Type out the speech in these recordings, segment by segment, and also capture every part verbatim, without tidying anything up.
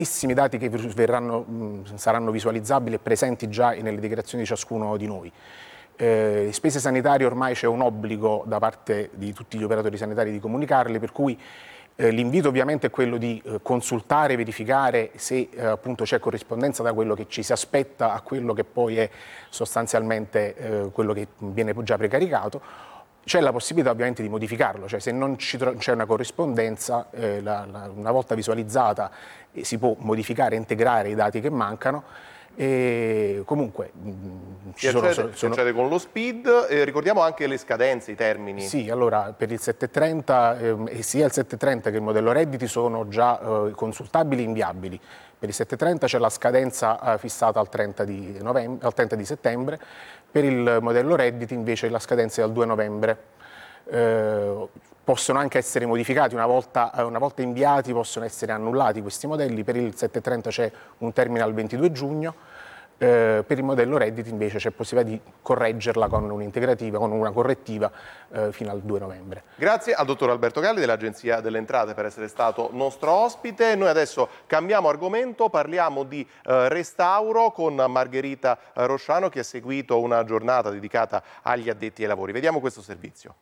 tantissimi dati che verranno, mh, saranno visualizzabili e presenti già nelle dichiarazioni di ciascuno di noi. Eh, le spese sanitarie ormai c'è un obbligo da parte di tutti gli operatori sanitari di comunicarle, per cui eh, l'invito ovviamente è quello di eh, consultare, verificare se eh, appunto c'è corrispondenza da quello che ci si aspetta a quello che poi è sostanzialmente eh, quello che viene già precaricato. C'è la possibilità ovviamente di modificarlo, cioè se non c'è una corrispondenza, eh, la, la, una volta visualizzata eh, si può modificare e integrare i dati che mancano. E comunque mh, ci si sono, accede, sono... si accede con lo SPID, eh, ricordiamo anche le scadenze, i termini. Sì, allora per il settecentotrenta eh, sia il settecentotrenta che il modello redditi sono già eh, consultabili e inviabili. Per il settecentotrenta c'è la scadenza eh, fissata al trenta di novembre, al trenta di settembre, per il modello redditi invece la scadenza è al due novembre. Eh, possono anche essere modificati, una volta, una volta inviati possono essere annullati questi modelli. Per il settecentotrenta c'è un termine al ventidue giugno, eh, per il modello redditi invece c'è possibilità di correggerla con un'integrativa, con una correttiva eh, fino al due novembre. Grazie al dottor Alberto Galli dell'Agenzia delle Entrate per essere stato nostro ospite. Noi adesso cambiamo argomento, parliamo di eh, restauro con Margherita Rosciano, che ha seguito una giornata dedicata agli addetti ai lavori. Vediamo questo servizio.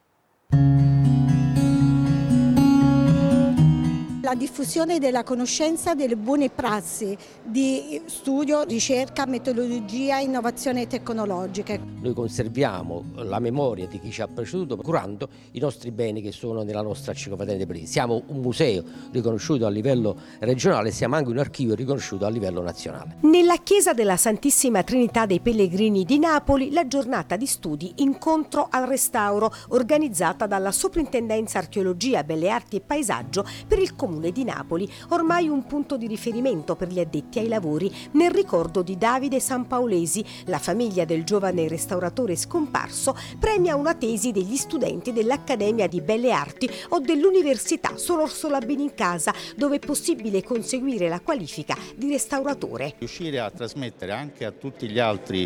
La diffusione della conoscenza delle buone prassi di studio, ricerca, metodologia e innovazione tecnologiche. Noi conserviamo la memoria di chi ci ha preceduto curando i nostri beni che sono nella nostra enciclopedia dei beni. Siamo un museo riconosciuto a livello regionale, siamo anche un archivio riconosciuto a livello nazionale. Nella chiesa della Santissima Trinità dei Pellegrini di Napoli, la giornata di studi Incontro al Restauro, organizzata dalla Soprintendenza Archeologia, Belle Arti e Paesaggio per il Comune di Napoli, ormai un punto di riferimento per gli addetti ai lavori, nel ricordo di Davide Sampaolesi. La famiglia del giovane restauratore scomparso premia una tesi degli studenti dell'Accademia di Belle Arti o dell'Università Sor Orsola Benincasa, dove è possibile conseguire la qualifica di restauratore. Riuscire a trasmettere anche a tutti gli altri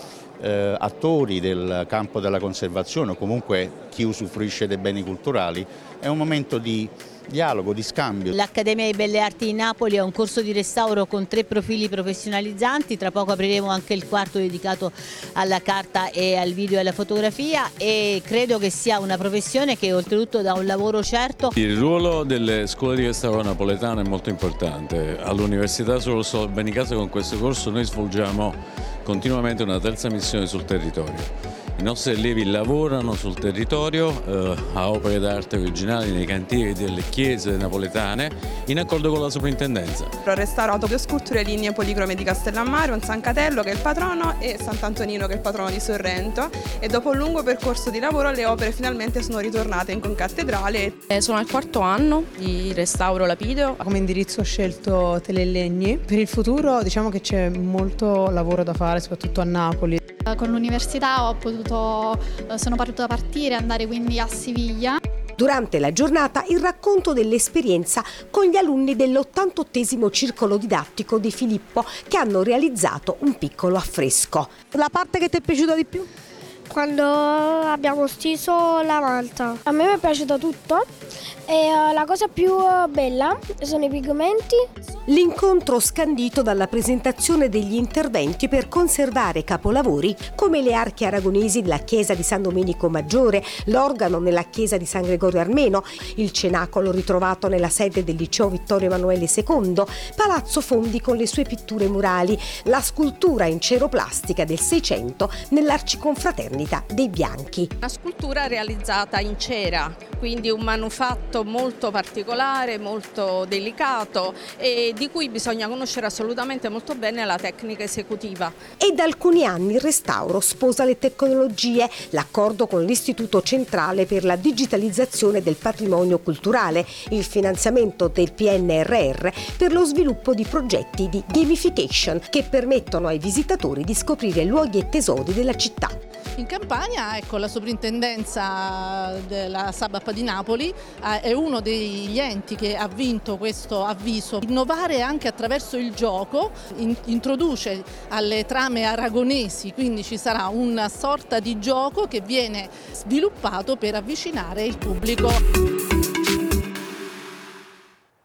eh, attori del campo della conservazione o comunque chi usufruisce dei beni culturali è un momento di dialogo, di scambio. L'Accademia di Belle Arti di Napoli ha un corso di restauro con tre profili professionalizzanti, tra poco apriremo anche il quarto dedicato alla carta e al video e alla fotografia, e credo che sia una professione che oltretutto dà un lavoro certo. Il ruolo delle scuole di restauro napoletano è molto importante. All'Università Sor Orsola Benincasa con questo corso noi svolgiamo continuamente una terza missione sul territorio. I nostri allievi lavorano sul territorio eh, a opere d'arte originali nei cantieri delle chiese napoletane in accordo con la soprintendenza. Ho restaurato due sculture lignee policrome di Castellammare, un San Catello che è il patrono e Sant'Antonino che è il patrono di Sorrento, e dopo un lungo percorso di lavoro le opere finalmente sono ritornate in concattedrale. Eh, sono al quarto anno di restauro lapideo. Come indirizzo ho scelto Telelegni. Per il futuro diciamo che c'è molto lavoro da fare, soprattutto a Napoli. Con l'università ho potuto, sono potuta partire, andare quindi a Siviglia. Durante la giornata il racconto dell'esperienza con gli alunni dell'ottantottesimo circolo didattico di Filippo, che hanno realizzato un piccolo affresco. La parte che ti è piaciuta di più? Quando abbiamo stiso la malta. A me mi è piaciuto tutto e la cosa più bella sono i pigmenti. L'incontro scandito dalla presentazione degli interventi per conservare capolavori come le arche aragonesi della chiesa di San Domenico Maggiore, l'organo nella chiesa di San Gregorio Armeno, il cenacolo ritrovato nella sede del liceo Vittorio Emanuele secondo, Palazzo Fondi con le sue pitture murali, la scultura in ceroplastica del Seicento nell'Arciconfraternita dei Bianchi. Una scultura realizzata in cera, quindi un manufatto molto particolare, molto delicato e di cui bisogna conoscere assolutamente molto bene la tecnica esecutiva. E da alcuni anni il restauro sposa le tecnologie, l'accordo con l'Istituto Centrale per la Digitalizzazione del Patrimonio Culturale, il finanziamento del P N R R per lo sviluppo di progetti di gamification che permettono ai visitatori di scoprire luoghi e tesori della città. In Campania, ecco, la soprintendenza della Sabap di Napoli eh, è uno degli enti che ha vinto questo avviso. Innovare anche attraverso il gioco, in, introduce alle trame aragonesi, quindi ci sarà una sorta di gioco che viene sviluppato per avvicinare il pubblico.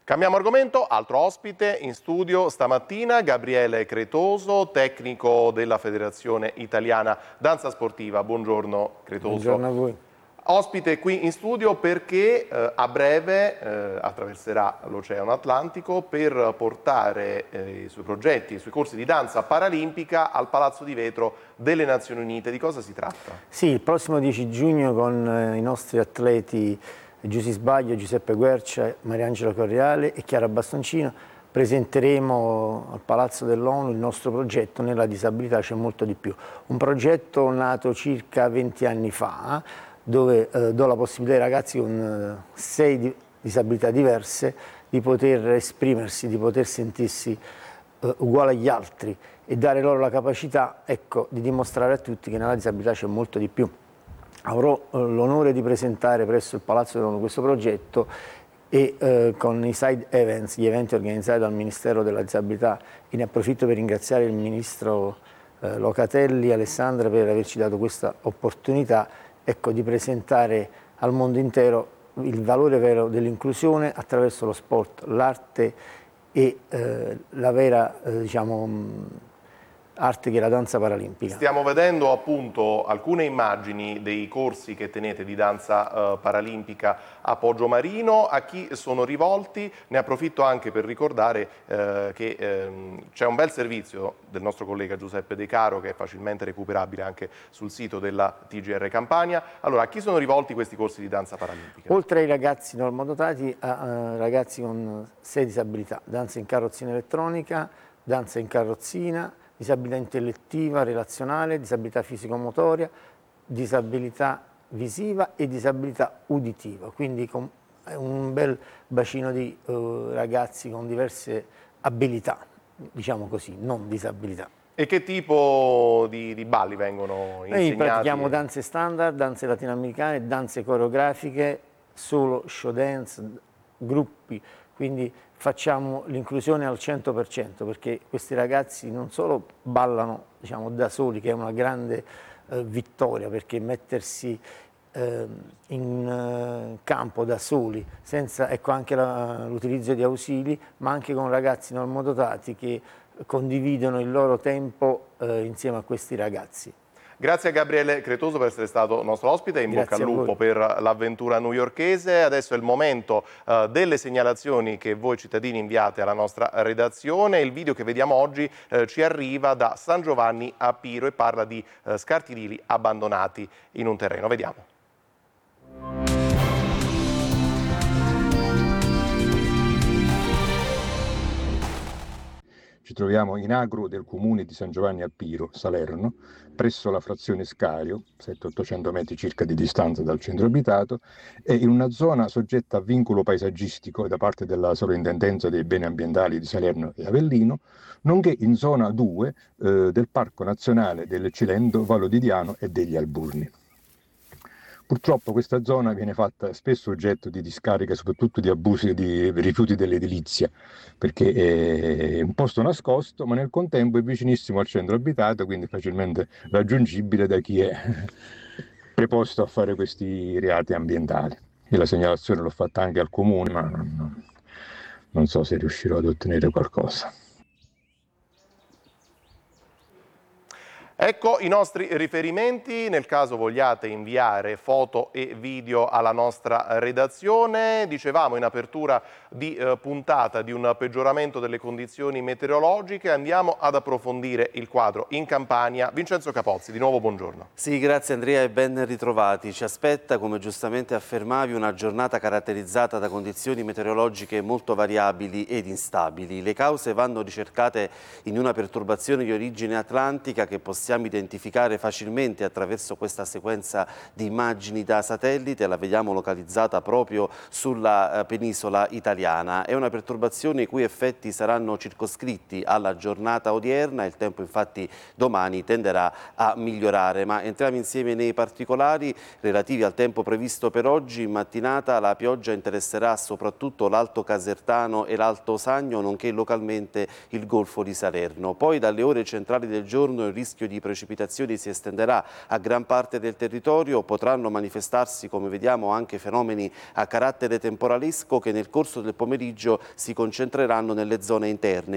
Cambiamo argomento, altro ospite in studio stamattina, Gabriele Cretoso, tecnico della Federazione Italiana Danza Sportiva. Buongiorno Cretoso. Buongiorno a voi. Ospite qui in studio perché eh, a breve eh, attraverserà l'Oceano Atlantico per portare eh, i suoi progetti, i suoi corsi di danza paralimpica al Palazzo di Vetro delle Nazioni Unite. Di cosa si tratta? Sì, il prossimo dieci giugno con eh, i nostri atleti Giusy Sbaglio, Giuseppe Guercia, Mariangela Correale e Chiara Bastoncino presenteremo al Palazzo dell'ONU il nostro progetto Nella disabilità c'è molto di più. Un progetto nato circa venti anni fa, dove eh, do la possibilità ai ragazzi con eh, sei di disabilità diverse di poter esprimersi, di poter sentirsi eh, uguali agli altri e dare loro la capacità, ecco, di dimostrare a tutti che nella disabilità c'è molto di più. Avrò eh, l'onore di presentare presso il Palazzo dell'ONU questo progetto e eh, con i side events, gli eventi organizzati dal Ministero della Disabilità. Ne approfitto per ringraziare il Ministro eh, Locatelli, Alessandra, per averci dato questa opportunità, ecco, di presentare al mondo intero il valore vero dell'inclusione attraverso lo sport, l'arte e eh, la vera eh, diciamo, mh, arte che è la danza paralimpica. Stiamo vedendo appunto alcune immagini dei corsi che tenete di danza eh, paralimpica a Poggiomarino. A chi sono rivolti? Ne approfitto anche per ricordare eh, che ehm, c'è un bel servizio del nostro collega Giuseppe De Caro che è facilmente recuperabile anche sul sito della T G R Campania. Allora, a chi sono rivolti questi corsi di danza paralimpica? Oltre ai ragazzi normodotati, a, a ragazzi con sei disabilità, danza in carrozzina elettronica, danza in carrozzina, disabilità intellettiva, relazionale, disabilità fisicomotoria, disabilità visiva e disabilità uditiva, quindi con un bel bacino di uh, ragazzi con diverse abilità, diciamo così, non disabilità. E che tipo di, di balli vengono insegnati? Noi pratichiamo danze standard, danze latinoamericane, danze coreografiche, solo show dance, gruppi, quindi facciamo l'inclusione al cento per cento perché questi ragazzi non solo ballano, diciamo, da soli, che è una grande eh, vittoria, perché mettersi eh, in eh, campo da soli, senza, ecco, anche l'utilizzo di ausili, ma anche con ragazzi normodotati che condividono il loro tempo eh, insieme a questi ragazzi. Grazie a Gabriele Cretoso per essere stato nostro ospite, in bocca al lupo per l'avventura newyorkese. Adesso è il momento uh, delle segnalazioni che voi cittadini inviate alla nostra redazione. Il video che vediamo oggi uh, ci arriva da San Giovanni a Piro e parla di uh, scartidili abbandonati in un terreno. Vediamo. Ci troviamo in agro del comune di San Giovanni a Piro, Salerno, presso la frazione Scario, settecento ottocento metri circa di distanza dal centro abitato, e in una zona soggetta a vincolo paesaggistico da parte della Sovrintendenza dei Beni Ambientali di Salerno e Avellino, nonché in zona due eh, del Parco Nazionale del Cilento, Vallo di Diano e degli Alburni. Purtroppo questa zona viene fatta spesso oggetto di discarica, soprattutto di abusi di rifiuti dell'edilizia, perché è un posto nascosto, ma nel contempo è vicinissimo al centro abitato, quindi facilmente raggiungibile da chi è preposto a fare questi reati ambientali. Io la segnalazione l'ho fatta anche al comune, ma non, non so se riuscirò ad ottenere qualcosa. Ecco i nostri riferimenti, nel caso vogliate inviare foto e video alla nostra redazione. Dicevamo in apertura di eh, puntata di un peggioramento delle condizioni meteorologiche, andiamo ad approfondire il quadro in Campania. Vincenzo Capozzi, di nuovo buongiorno. Sì, grazie Andrea e ben ritrovati. Ci aspetta, come giustamente affermavi, una giornata caratterizzata da condizioni meteorologiche molto variabili ed instabili. Le cause vanno ricercate in una perturbazione di origine atlantica che possiamo identificare facilmente attraverso questa sequenza di immagini da satellite. La vediamo localizzata proprio sulla penisola italiana. È una perturbazione i cui effetti saranno circoscritti alla giornata odierna. Il tempo infatti domani tenderà a migliorare, ma entriamo insieme nei particolari relativi al tempo previsto per oggi. In mattinata la pioggia interesserà soprattutto l'Alto Casertano e l'Alto Sagno, nonché localmente il Golfo di Salerno. Poi dalle ore centrali del giorno il rischio di di precipitazioni si estenderà a gran parte del territorio. Potranno manifestarsi, come vediamo, anche fenomeni a carattere temporalesco che nel corso del pomeriggio si concentreranno nelle zone interne.